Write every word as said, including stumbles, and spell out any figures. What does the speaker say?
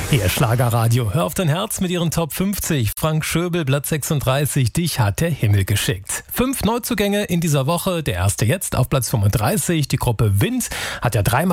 Hier Schlagerradio. Hör auf dein Herz mit ihren Top fünfzig. Frank Schöbel, Platz sechsunddreißig. Dich hat der Himmel geschickt. Fünf Neuzugänge in dieser Woche. Der erste jetzt auf Platz fünfunddreißig. Die Gruppe Wind hat ja dreimal